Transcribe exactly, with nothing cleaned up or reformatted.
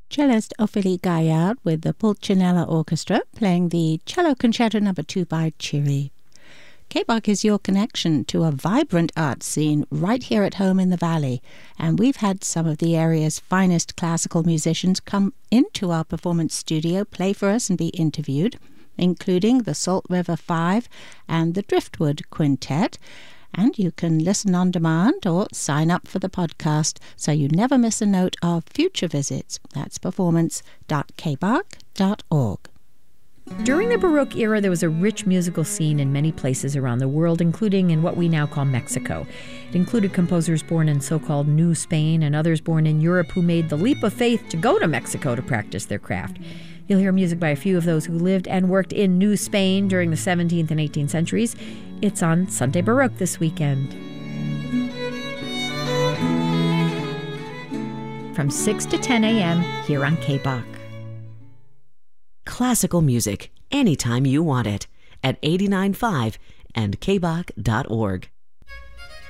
Cellist Ophélie Gaillard with the Pulcinella Orchestra playing the Cello Concerto number two by Chiri. K B O C is your connection to a vibrant art scene right here at home in the Valley, and we've had some of the area's finest classical musicians come into our performance studio, play for us and be interviewed, including the Salt River Five and the Driftwood Quintet. And you can listen on demand or sign up for the podcast so you never miss a note of future visits. That's performance dot k b o c dot org. During the Baroque era, there was a rich musical scene in many places around the world, including in what we now call Mexico. It included composers born in so-called New Spain and others born in Europe who made the leap of faith to go to Mexico to practice their craft. You'll hear music by a few of those who lived and worked in New Spain during the seventeenth and eighteenth centuries. It's on Sunday Baroque this weekend. From six to ten a.m. here on K B O C. Classical music, anytime you want it, at eighty-nine point five and k b o c dot org.